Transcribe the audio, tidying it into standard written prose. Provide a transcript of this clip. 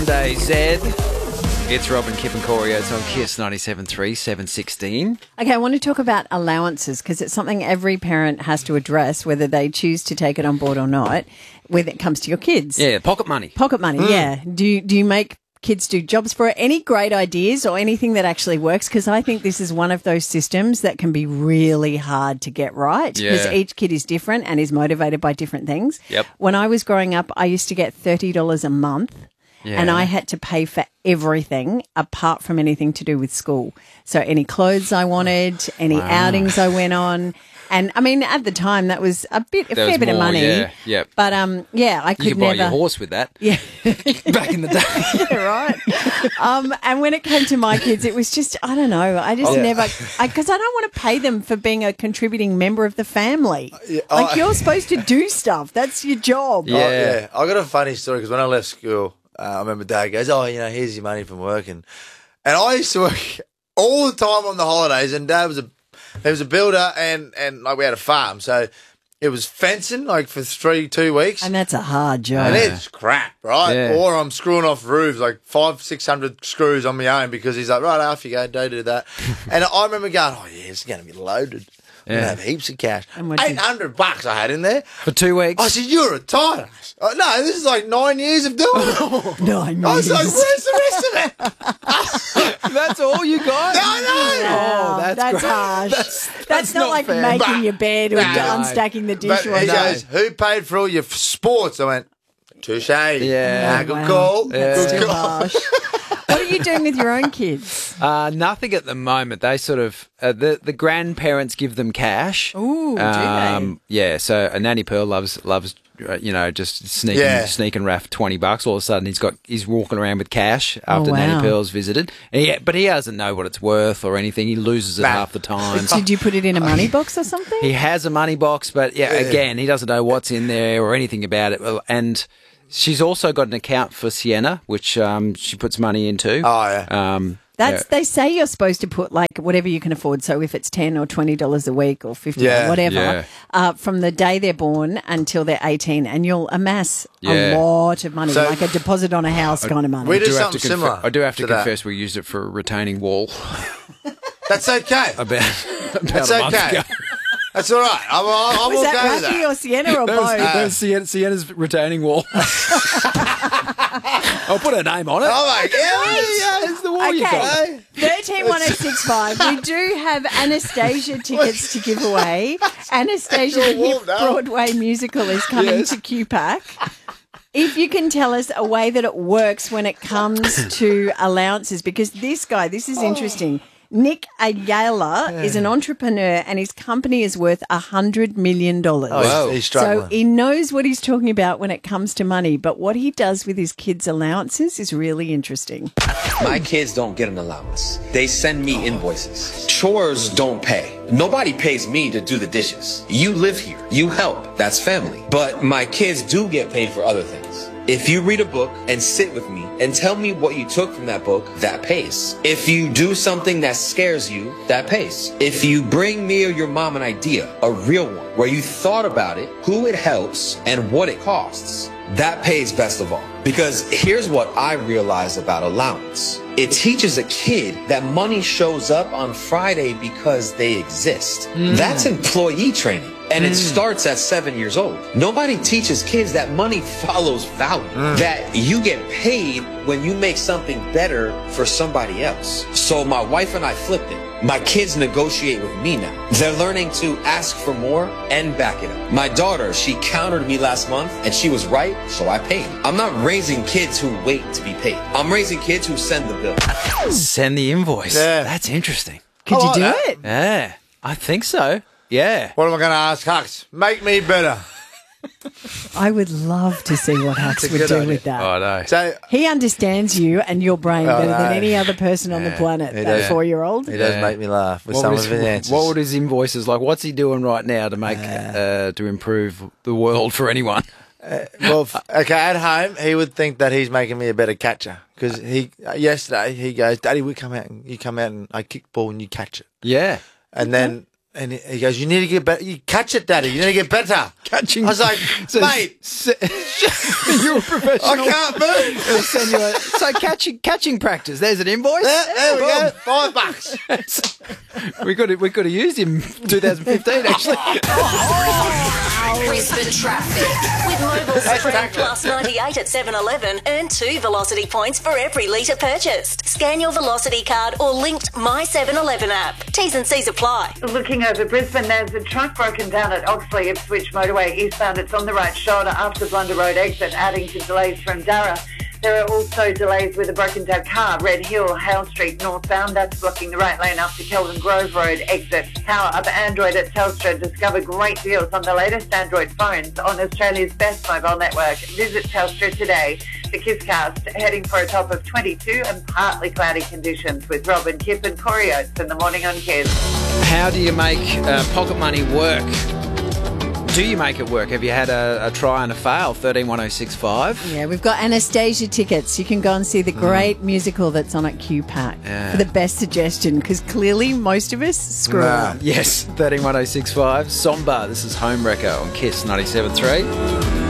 Day Z. It's Robin, Kip and Corey. It's on KISS 97.3, 7:16. Okay, I want to talk about allowances because it's something every parent has to address, whether they choose to take it on board or not, when it comes to your kids. Yeah, pocket money. Pocket money, yeah. Do you make kids do jobs for it? Any great ideas or anything that actually works? Because I think this is one of those systems that can be really hard to get right because each kid is different and is motivated by different things. Yep. When I was growing up, I used to get $30 a month. Yeah. And I had to pay for everything apart from anything to do with school. So any clothes I wanted, any outings I went on. And I mean, at the time, that was a fair bit of money. Yeah, yeah. But I could You could buy never. your horse with that. Yeah. Back in the day. Yeah, right. And when it came to my kids, it was just, I don't know. I just never, because I don't want to pay them for being a contributing member of the family. Like you're supposed to do stuff. That's your job. Yeah. I got a funny story because when I left school, I remember Dad goes, here's your money from work. And I used to work all the time on the holidays, and Dad was a builder and like we had a farm. So it was fencing like for 2 weeks. And that's a hard job. And it's crap, right? Yeah. Or I'm screwing off roofs, like 500-600 screws on my own because he's like, right, off you go, don't do that. And I remember going, it's going to be loaded. I'm going to have heaps of cash. And what did- $800 I had in there. For 2 weeks. I said, you're a tight ass. No, this is like 9 years of doing it. 9 I was like, years. where's the rest of it? That's all you got? I know. Wow, that's great. harsh. That's not not like fair. making your bed or No. unstacking the But dishwasher. he goes, who paid for all your sports? I went, touche. Yeah. Good Wow. call. That's Good too call. harsh. What are you doing with your own kids? Nothing at the moment. They sort of the grandparents give them cash. Ooh, do they? Yeah. So Nanny Pearl loves just sneaking Raph $20. All of a sudden he's walking around with cash after wow. Nanny Pearl's visited. But he doesn't know what it's worth or anything. He loses it half the time. Did you put it in a money box or something? He has a money box, but again, he doesn't know what's in there or anything about it. And she's also got an account for Sienna, which she puts money into. Oh, yeah. They say you're supposed to put like whatever you can afford. So if it's $10 or $20 a week or $50 or whatever, from the day they're born until they're 18, and you'll amass a lot of money, So- like a deposit on a house kind of money. We do something similar. I do have to to that. confess we used it for a retaining wall That's okay. about That's a month okay. ago. That's all right. I'm Was okay that with Rafi that. or Sienna or both? That was Sienna's retaining wall. I'll put her name on it. Oh, my God. It's the wall you got. Okay, 131065. We do have Anastasia tickets to give away. Anastasia, the You're hit warmed up. Broadway musical, is coming to QPAC. If you can tell us a way that it works when it comes to allowances, because this is interesting. Nick Ayala is an entrepreneur and his company is worth $100 million. Oh, he's struggling. So he knows what he's talking about when it comes to money, but what he does with his kids' allowances is really interesting. My kids don't get an allowance. They send me invoices. Chores don't pay. Nobody pays me to do the dishes. You live here. You help. That's family. But my kids do get paid for other things. If you read a book and sit with me and tell me what you took from that book, that pays. If you do something that scares you, that pays. If you bring me or your mom an idea, a real one, where you thought about it, who it helps, and what it costs, that pays best of all. Because here's what I realized about allowance. It teaches a kid that money shows up on Friday because they exist. That's employee training. And it starts at 7 years old. Nobody teaches kids that money follows value. That you get paid when you make something better for somebody else. So my wife and I flipped it. My kids negotiate with me now. They're learning to ask for more and back it up. My daughter, she countered me last month and she was right, so I paid. I'm not raising kids who wait to be paid. I'm raising kids who send the bill. Send the invoice. Yeah. That's interesting. Could I you like do that. it? Yeah, I think so. Yeah. What am I going to ask Hux? Make me better. I would love to see what Hux would good do idea. with that. I know. So He understands you and your brain better than no. any other person on the planet, He that does. 4-year-old. he does Yeah. make me laugh with some of his answers. What would his invoices like? What's he doing right now to make to improve the world for anyone? Well, okay, at home, he would think that he's making me a better catcher. Because yesterday, he goes, Daddy, you come out and I kick the ball and you catch it. Yeah. And then And he goes, you need to get better. You catch it, Daddy. You need to get better. Catching. I was like, mate, You're a professional. I can't move. They'll send you so catching practice. There's an invoice. There we go. $5. We could have used him 2015 actually. Brisbane traffic. With Mobile Supreme Plus 98 at 7-Eleven, earn 2 Velocity points for every litre purchased. Scan your Velocity card or linked My 7-Eleven app. T's and C's apply. Looking over Brisbane, there's a truck broken down at Oxley Ipswich Motorway eastbound. It's on the right shoulder after Blunder Road exit, adding to delays from Darra. There are also delays with a broken down car, Red Hill, Hale Street northbound. That's blocking the right lane after Kelvin Grove Road exit. Power up Android at Telstra. Discover great deals on the latest Android phones on Australia's best mobile network. Visit Telstra today. The Kisscast heading for a top of 22 and partly cloudy conditions with Rob and Kip and Corey Oates in the morning on Kiss. How do you make pocket money work? Do you make it work? Have you had a try and a fail? 131065. Yeah, we've got Anastasia tickets. You can go and see the great musical that's on at QPAC for the best suggestion, because clearly most of us screw up. Yes, 131065. Somba. This is Homewrecker on Kiss 97.3.